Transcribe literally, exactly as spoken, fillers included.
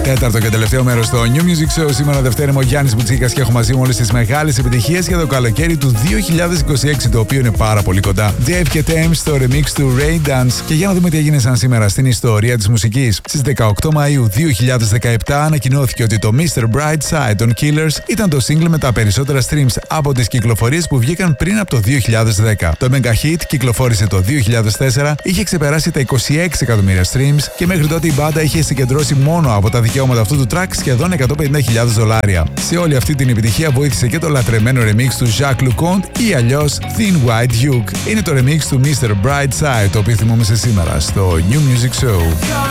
Τέταρτο και τελευταίο μέρος στο New Music Show. Σήμερα Δευτέρα είμαι ο Γιάννης Μπουτσίκας και έχω μαζί μου όλες τις μεγάλες επιτυχίες για το καλοκαίρι του δύο χιλιάδες είκοσι έξι, το οποίο είναι πάρα πολύ κοντά. Dave και Thames στο remix του Rain Dance. Και για να δούμε τι έγινε σαν σήμερα στην ιστορία της μουσικής. Στις δεκαοκτώ Μαΐου δύο χιλιάδες δεκαεπτά ανακοινώθηκε ότι το μίστερ Brightside των Killers ήταν το single με τα περισσότερα streams από τις κυκλοφορίες που βγήκαν πριν από το δύο χιλιάδες δέκα. Το mega hit κυκλοφόρησε το δύο χιλιάδες τέσσερα, είχε ξεπεράσει τα είκοσι έξι εκατομμύρια streams και μέχρι τότε η μπάντα είχε συγκεντρώσει μόνο από τα δικαιώματα αυτού του track σχεδόν εκατόν πενήντα χιλιάδες δολάρια. Σε όλη αυτή την επιτυχία βοήθησε και το λατρεμένο remix του Jacques Leconte ή αλλιώς Thin White Duke. Είναι το remix του μίστερ Brightside, το οποίο θυμόμαστε σήμερα στο New Music Show.